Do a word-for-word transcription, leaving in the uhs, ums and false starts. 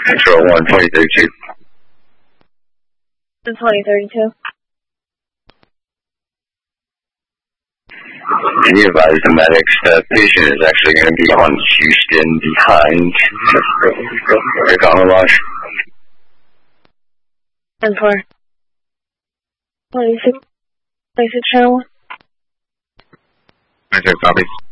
Control one, twenty thirty-two. twenty thirty-two. Can you advise the medics that patient is actually going to be on Houston behind Rick on the launch? ten four. twenty-six. twenty-six channel one. Okay, copy.